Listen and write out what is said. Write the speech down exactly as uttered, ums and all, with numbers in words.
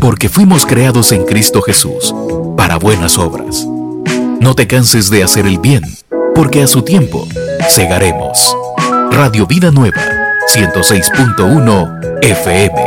Porque fuimos creados en Cristo Jesús para buenas obras. No te canses de hacer el bien, porque a su tiempo segaremos. Radio Vida Nueva, ciento seis punto uno F M.